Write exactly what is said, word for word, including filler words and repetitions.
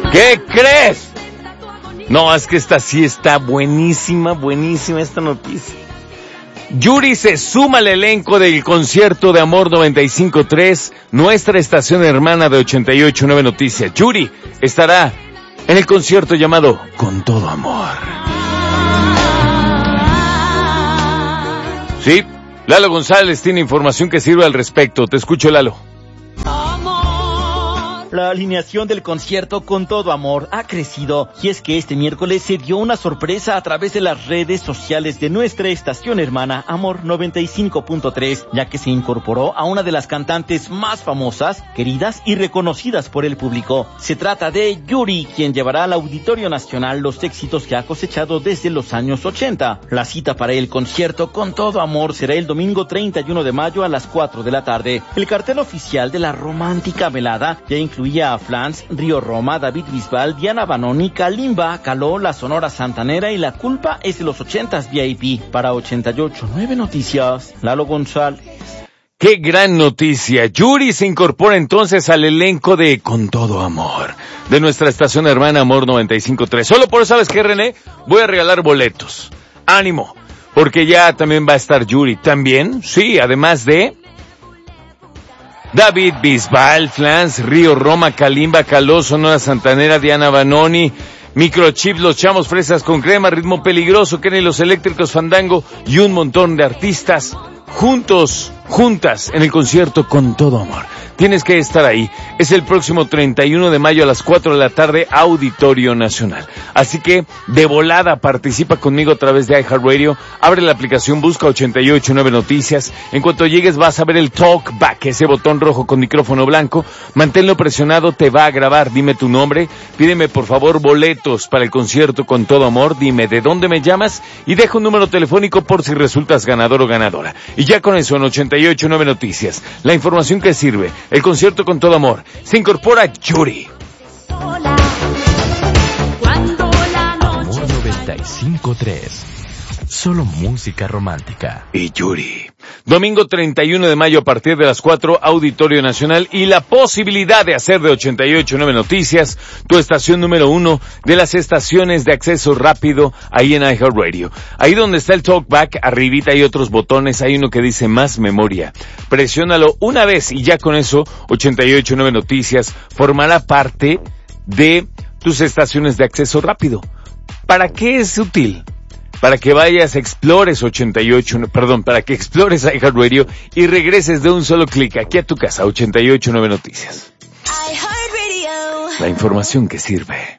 ¿Qué crees? No, es que esta sí está buenísima, buenísima esta noticia. Yuri se suma al elenco del concierto de Amor noventa y cinco punto tres, nuestra estación hermana de ochenta y ocho punto nueve Noticias. Yuri estará en el concierto llamado Con Todo Amor. Sí, Lalo González tiene información que sirve al respecto. Te escucho, Lalo. La alineación del concierto Con Todo Amor ha crecido, y es que este miércoles se dio una sorpresa a través de las redes sociales de nuestra estación hermana Amor noventa y cinco punto tres, ya que se incorporó a una de las cantantes más famosas, queridas y reconocidas por el público. Se trata de Yuri, quien llevará al Auditorio Nacional los éxitos que ha cosechado desde los años ochenta. La cita para el concierto Con Todo Amor será el domingo treinta y uno de mayo a las cuatro de la tarde. El cartel oficial de la romántica velada ya incluye incluía a Flans, Río Roma, David Bisbal, Diana Banoni, Kalimba, Caló, La Sonora Santanera y La Culpa es de los ochentas V I P. Para ochenta y ocho punto nueve Noticias, Lalo González. ¡Qué gran noticia! Yuri se incorpora entonces al elenco de Con Todo Amor, de nuestra estación hermana Amor noventa y cinco punto tres. Solo por eso, ¿sabes qué, René? Voy a regalar boletos. ¡Ánimo! Porque ya también va a estar Yuri. ¿También? Sí, además de David Bisbal, Flans, Río Roma, Kalimba, Caló, Sonora Santanera, Diana Banoni, Microchips, Los Chamos Fresas con Crema, Ritmo Peligroso, Kenny Los Eléctricos, Fandango y un montón de artistas juntos, juntas en el concierto Con Todo Amor. Tienes que estar ahí. Es el próximo treinta y uno de mayo a las cuatro de la tarde, Auditorio Nacional. Así que, de volada, participa conmigo a través de iHeartRadio. Abre la aplicación, busca ochenta y ocho punto nueve Noticias. En cuanto llegues vas a ver el Talk Back, ese botón rojo con micrófono blanco. Manténlo presionado, te va a grabar. Dime tu nombre. Pídeme, por favor, boletos para el concierto Con Todo Amor. Dime de dónde me llamas y deja un número telefónico por si resultas ganador o ganadora. Y ya con eso, en ochenta y ocho punto nueve Noticias, la información que sirve. El concierto Con Todo Amor. Se incorpora Yuri. Amor noventa y cinco punto tres. Solo música romántica. Y Yuri. Domingo treinta y uno de mayo a partir de las cuatro, Auditorio Nacional, y la posibilidad de hacer de ochenta y ocho punto nueve Noticias tu estación número uno de las estaciones de acceso rápido ahí en iHeartRadio. Ahí donde está el Talkback, arribita hay otros botones, hay uno que dice más memoria. Presiónalo una vez y ya con eso ochenta y ocho punto nueve Noticias formará parte de tus estaciones de acceso rápido. ¿Para qué es útil? Para que vayas, explores ochenta y ocho, perdón, para que explores iHeartRadio y regreses de un solo clic aquí a tu casa, ochenta y ocho punto nueve Noticias. La información que sirve.